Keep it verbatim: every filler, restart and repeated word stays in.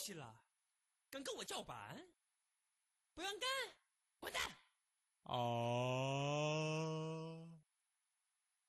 气了？敢跟我叫板？不让干！